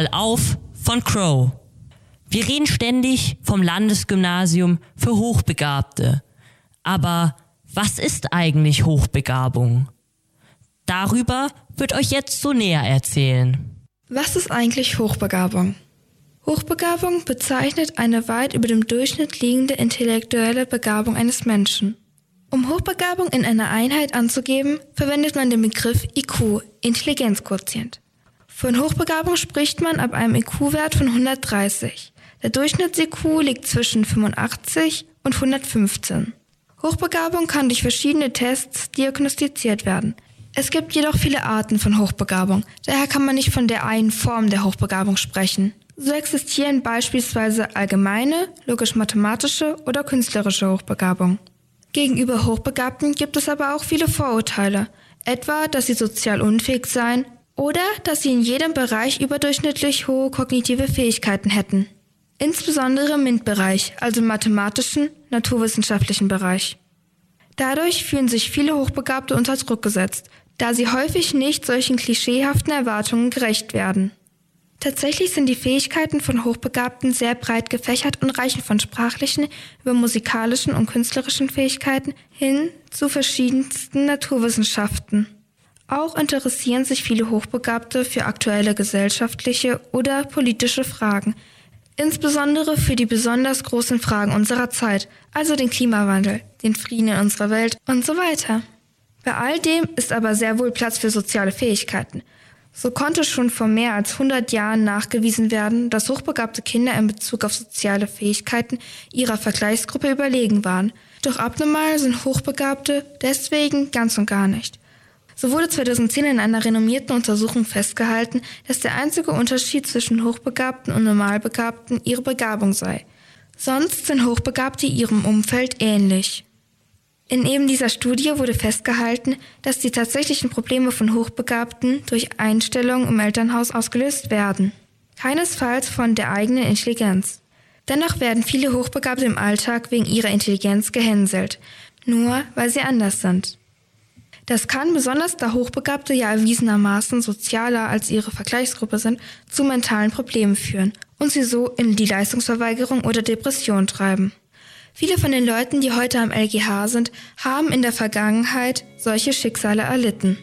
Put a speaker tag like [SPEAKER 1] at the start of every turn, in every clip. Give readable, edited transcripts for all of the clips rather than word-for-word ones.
[SPEAKER 1] Fall auf von Crow. Wir reden ständig vom Landesgymnasium für Hochbegabte. Aber was ist eigentlich Hochbegabung? Darüber wird euch jetzt so näher erzählen.
[SPEAKER 2] Was ist eigentlich Hochbegabung? Hochbegabung bezeichnet eine weit über dem Durchschnitt liegende intellektuelle Begabung eines Menschen. Um Hochbegabung in einer Einheit anzugeben, verwendet man den Begriff IQ, Intelligenzquotient. Von Hochbegabung spricht man ab einem IQ-Wert von 130. Der Durchschnitts-IQ liegt zwischen 85 und 115. Hochbegabung kann durch verschiedene Tests diagnostiziert werden. Es gibt jedoch viele Arten von Hochbegabung, daher kann man nicht von der einen Form der Hochbegabung sprechen. So existieren beispielsweise allgemeine, logisch-mathematische oder künstlerische Hochbegabung. Gegenüber Hochbegabten gibt es aber auch viele Vorurteile, etwa, dass sie sozial unfähig seien oder dass sie in jedem Bereich überdurchschnittlich hohe kognitive Fähigkeiten hätten. Insbesondere im MINT-Bereich, also im mathematischen, naturwissenschaftlichen Bereich. Dadurch fühlen sich viele Hochbegabte unter Druck gesetzt, da sie häufig nicht solchen klischeehaften Erwartungen gerecht werden. Tatsächlich sind die Fähigkeiten von Hochbegabten sehr breit gefächert und reichen von sprachlichen über musikalischen und künstlerischen Fähigkeiten hin zu verschiedensten Naturwissenschaften. Auch interessieren sich viele Hochbegabte für aktuelle gesellschaftliche oder politische Fragen, insbesondere für die besonders großen Fragen unserer Zeit, also den Klimawandel, den Frieden in unserer Welt und so weiter. Bei all dem ist aber sehr wohl Platz für soziale Fähigkeiten. So konnte schon vor mehr als 100 Jahren nachgewiesen werden, dass hochbegabte Kinder in Bezug auf soziale Fähigkeiten ihrer Vergleichsgruppe überlegen waren. Doch abnormal sind Hochbegabte deswegen ganz und gar nicht. So wurde 2010 in einer renommierten Untersuchung festgehalten, dass der einzige Unterschied zwischen Hochbegabten und Normalbegabten ihre Begabung sei. Sonst sind Hochbegabte ihrem Umfeld ähnlich. In eben dieser Studie wurde festgehalten, dass die tatsächlichen Probleme von Hochbegabten durch Einstellungen im Elternhaus ausgelöst werden. Keinesfalls von der eigenen Intelligenz. Dennoch werden viele Hochbegabte im Alltag wegen ihrer Intelligenz gehänselt, nur weil sie anders sind. Das kann, besonders da Hochbegabte ja erwiesenermaßen sozialer als ihre Vergleichsgruppe sind, zu mentalen Problemen führen und sie so in die Leistungsverweigerung oder Depression treiben. Viele von den Leuten, die heute am LGH sind, haben in der Vergangenheit solche Schicksale erlitten.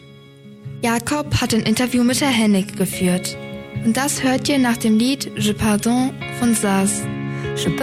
[SPEAKER 2] Jakob hat ein Interview mit Herr Hennig geführt. Und das hört ihr nach dem Lied Je Pardon von Saz.